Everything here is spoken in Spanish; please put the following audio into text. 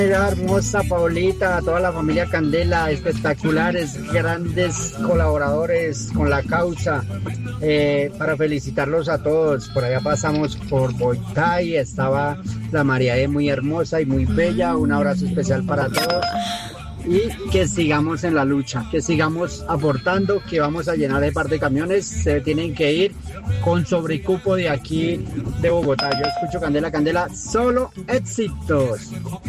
Hermosa Paulita, a toda la familia Candela, espectaculares, grandes colaboradores con la causa, para felicitarlos a todos. Por allá pasamos por Boitá y estaba la María E muy hermosa y muy bella. Un abrazo especial para todos y que sigamos en la lucha, que sigamos aportando, que vamos a llenar de par de camiones. Se tienen que ir con sobrecupo de aquí de Bogotá. Yo escucho Candela, Candela, solo éxitos.